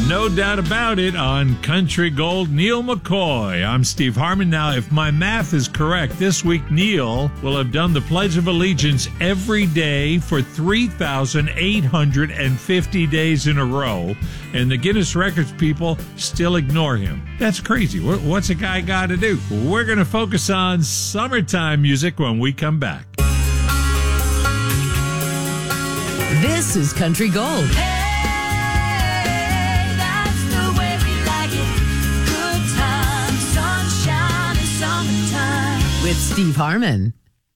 No doubt about it on Country Gold, Neil McCoy. I'm Steve Harmon. Now, if my math is correct, this week Neil will have done the Pledge of Allegiance every day for 3,850 days in a row, and the Guinness Records people still ignore him. That's crazy. What's a guy got to do? We're going to focus on summertime music when we come back. This is Country Gold. With Steve Harmon.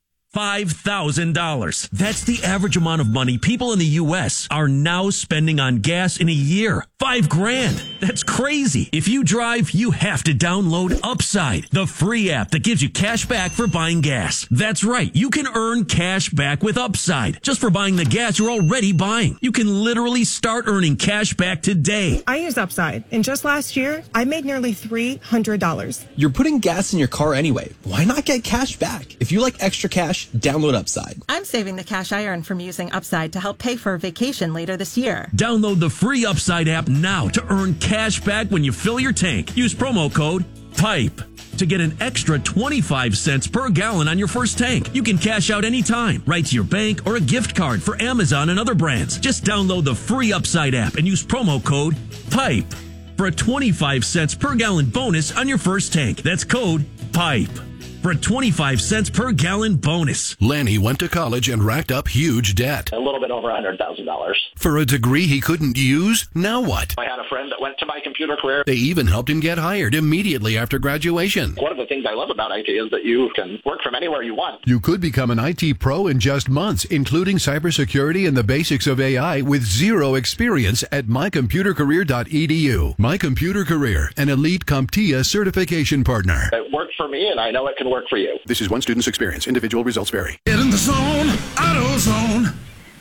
$5,000. That's the average amount of money people in the U.S. are now spending on gas in a year. $5,000. That's crazy. If you drive, you have to download Upside, the free app that gives you cash back for buying gas. That's right. You can earn cash back with Upside just for buying the gas you're already buying. You can literally start earning cash back today. I use Upside, and just last year, I made nearly $300. You're putting gas in your car anyway. Why not get cash back? If you like extra cash, download Upside. I'm saving the cash I earn from using Upside to help pay for a vacation later this year. Download the free Upside app now to earn cash back when you fill your tank. Use promo code PIPE to get an extra 25 cents per gallon on your first tank. You can cash out anytime, right to your bank or a gift card for Amazon and other brands. Just download the free Upside app and use promo code PIPE for a 25 cents per gallon bonus on your first tank. That's code PIPE for a 25 cents per gallon bonus. Lanny went to college and racked up huge debt. A little bit over $100,000. For a degree he couldn't use? Now what? I had a friend that went to My Computer Career. They even helped him get hired immediately after graduation. One of the things I love about IT is that you can work from anywhere you want. You could become an IT pro in just months, including cybersecurity and the basics of AI with zero experience at mycomputercareer.edu. My Computer Career, an elite CompTIA certification partner. It worked for me, and I know it can work for you. This is one student's experience. Individual results vary. Get in the zone, AutoZone.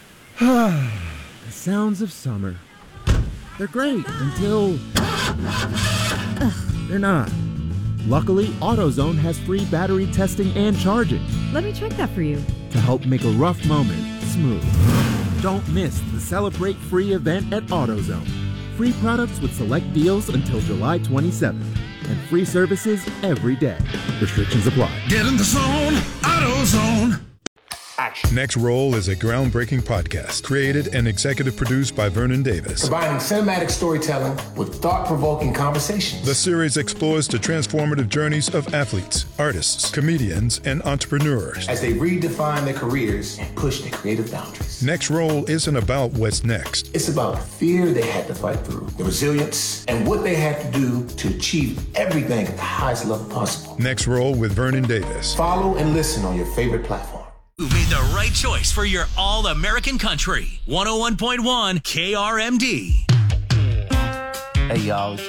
The sounds of summer. They're great until they're not. Luckily, AutoZone has free battery testing and charging. Let me check that for you. To help make a rough moment smooth. Don't miss the Celebrate Free event at AutoZone. Free products with select deals until July 27th. And free services every day. Restrictions apply. Get in the zone, AutoZone. Action. Next Roll is a groundbreaking podcast created and executive produced by Vernon Davis. Combining cinematic storytelling with thought-provoking conversations. The series explores the transformative journeys of athletes, artists, comedians, and entrepreneurs as they redefine their careers and push their creative boundaries. Next Roll isn't about what's next. It's about the fear they had to fight through, the resilience, and what they had to do to achieve everything at the highest level possible. Next Roll with Vernon Davis. Follow and listen on your favorite platform. Who made the right choice for your all-American country. 101.1 KRMD. Hey, y'all.